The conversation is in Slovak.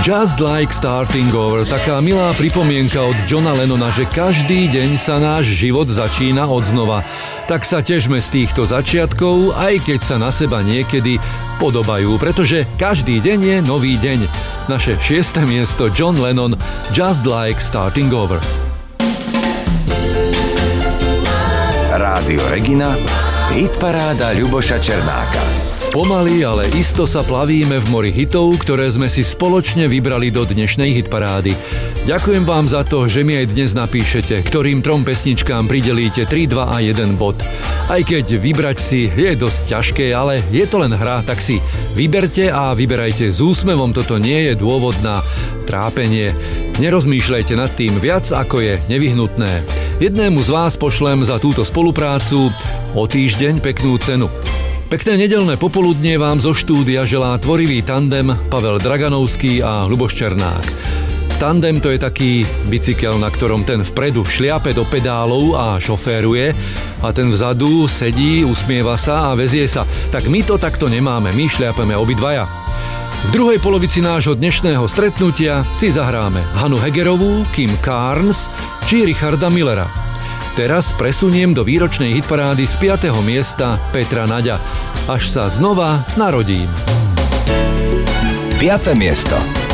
Just like starting over, taká milá pripomienka od Johna Lennona, že každý deň sa náš život začína odznova. Tak sa težme z týchto začiatkov, aj keď sa na seba niekedy podobajú, pretože každý deň je nový deň. Naše 6. miesto, John Lennon, Just like starting over. Rádio Regina, hitparáda Ľuboša Černáka. Pomaly, ale isto sa plavíme v mori hitov, ktoré sme si spoločne vybrali do dnešnej hitparády. Ďakujem vám za to, že mi aj dnes napíšete, ktorým 3 pesničkám pridelíte 3, 2 a 1 bod. Aj keď vybrať si je dosť ťažké, ale je to len hra, tak si vyberte a vyberajte s úsmevom, toto nie je dôvod na trápenie. Nerozmýšľajte nad tým viac, ako je nevyhnutné. Jednému z vás pošlem za túto spoluprácu o týždeň peknú cenu. Pekné nedeľné popoludnie vám zo štúdia želá tvorivý tandem Pavel Draganovský a Ľuboš Černák. Tandem to je taký bicykel, na ktorom ten vpredu šliape do pedálov a šoféruje a ten vzadu sedí, usmieva sa a vezie sa. Tak my to takto nemáme, my šliapeme obidvaja. V druhej polovici nášho dnešného stretnutia si zahráme Hanu Hegerovú, Kim Carnes či Richarda Millera. Teraz presuniem do výročnej hitparády z 5. miesta Petra Naďa. Až sa znova narodím. 5. miesto.